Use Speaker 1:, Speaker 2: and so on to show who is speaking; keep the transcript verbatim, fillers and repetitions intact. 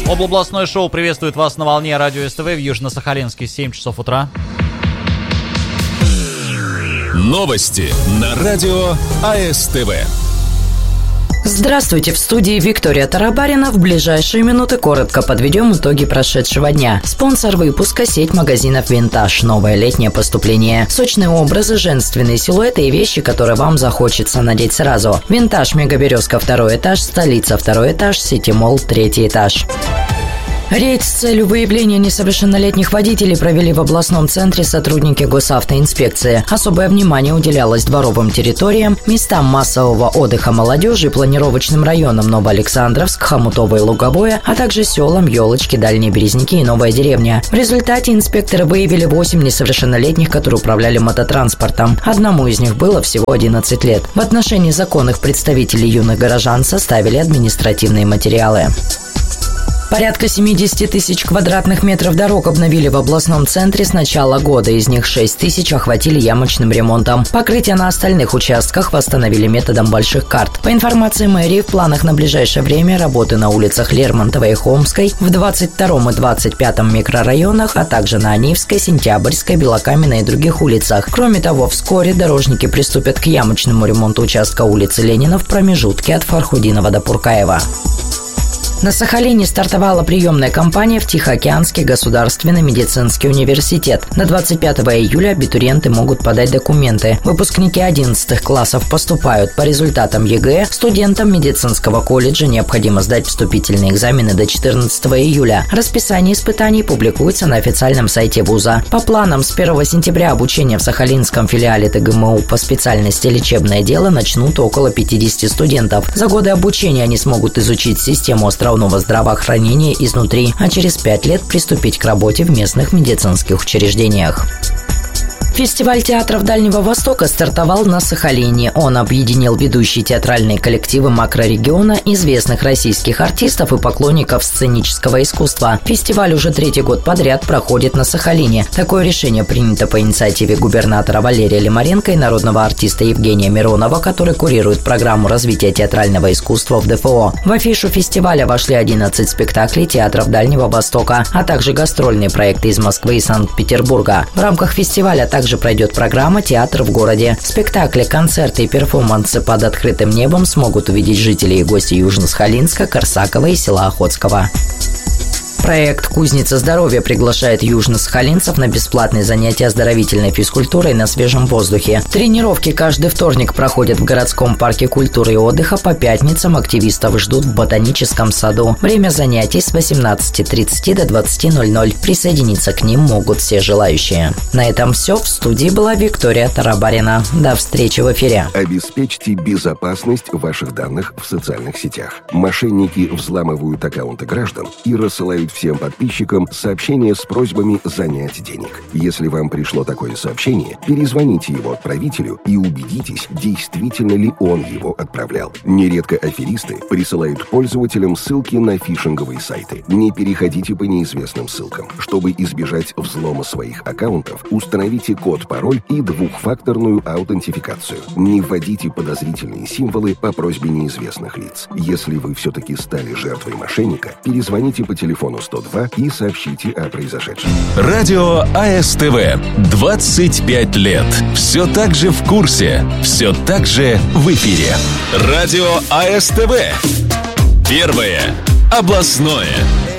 Speaker 1: Областное шоу приветствует вас на волне радио СТВ в Южно-Сахалинске, семь часов утра.
Speaker 2: Новости на радио АСТВ.
Speaker 3: Здравствуйте, в студии Виктория Тарабарина. В ближайшие минуты коротко подведем итоги прошедшего дня. Спонсор выпуска — сеть магазинов «Винтаж». Новое летнее поступление. Сочные образы, женственные силуэты и вещи, которые вам захочется надеть сразу. «Винтаж», Мегаберезка, второй этаж, столица, второй этаж, Сити-молл, третий этаж. Рейд с целью выявления несовершеннолетних водителей провели в областном центре сотрудники госавтоинспекции. Особое внимание уделялось дворовым территориям, местам массового отдыха молодежи, планировочным районам Новоалександровск, Хомутово и Луговое, а также селам Елочки, Дальние Березники и Новая Деревня. В результате инспекторы выявили восемь несовершеннолетних, которые управляли мототранспортом. Одному из них было всего одиннадцать лет. В отношении законных представителей юных горожан составили административные материалы. Порядка семьдесят тысяч квадратных метров дорог обновили в областном центре с начала года. Из них шесть тысяч охватили ямочным ремонтом. Покрытие на остальных участках восстановили методом больших карт. По информации мэрии, в планах на ближайшее время работы на улицах Лермонтова и Холмской, в двадцать втором и двадцать пятом микрорайонах, а также на Анивской, Сентябрьской, Белокаменной и других улицах. Кроме того, вскоре дорожники приступят к ямочному ремонту участка улицы Ленина в промежутке от Фархудинова до Пуркаева. На Сахалине стартовала приемная кампания в Тихоокеанский государственный медицинский университет. До двадцать пятого июля абитуриенты могут подать документы. Выпускники одиннадцатых классов поступают по результатам ЕГЭ. Студентам медицинского колледжа необходимо сдать вступительные экзамены до четырнадцатого июля. Расписание испытаний публикуется на официальном сайте вуза. По планам, с первого сентября обучение в сахалинском филиале ТГМУ по специальности лечебное дело начнут около пятидесяти студентов. За годы обучения они смогут изучить систему островного здравоохранения изнутри, а через пять лет приступить к работе в местных медицинских учреждениях. Фестиваль театров Дальнего Востока стартовал на Сахалине. Он объединил ведущие театральные коллективы макрорегиона, известных российских артистов и поклонников сценического искусства. Фестиваль уже третий год подряд проходит на Сахалине. Такое решение принято по инициативе губернатора Валерия Лимаренко и народного артиста Евгения Миронова, который курирует программу развития театрального искусства в ДФО. В афишу фестиваля вошли одиннадцать спектаклей театров Дальнего Востока, а также гастрольные проекты из Москвы и Санкт-Петербурга. В рамках фестиваля также пройдет программа «Театр в городе». Спектакли, концерты и перформансы под открытым небом смогут увидеть жители и гости Южно-Сахалинска, Корсакова и села Охотского. Проект «Кузница здоровья» приглашает южно-сахалинцев на бесплатные занятия оздоровительной физкультурой на свежем воздухе. Тренировки каждый вторник проходят в городском парке культуры и отдыха. По пятницам активистов ждут в ботаническом саду. Время занятий с восемнадцати тридцати до двадцати ноль-ноль. Присоединиться к ним могут все желающие. На этом все. В студии была Виктория Тарабарина. До встречи в эфире.
Speaker 4: Обеспечьте безопасность ваших данных в социальных сетях. Мошенники взламывают аккаунты граждан и рассылают всем подписчикам сообщения с просьбами занять денег. Если вам пришло такое сообщение, перезвоните его отправителю и убедитесь, действительно ли он его отправлял. Нередко аферисты присылают пользователям ссылки на фишинговые сайты. Не переходите по неизвестным ссылкам. Чтобы избежать взлома своих аккаунтов, установите код-пароль и двухфакторную аутентификацию. Не вводите подозрительные символы по просьбе неизвестных лиц. Если вы все-таки стали жертвой мошенника, перезвоните по телефону сто два и сообщите о произошедшем.
Speaker 2: Радио АСТВ. двадцать пять лет. Все так же в курсе. Все так же в эфире. Радио АСТВ. Первое областное.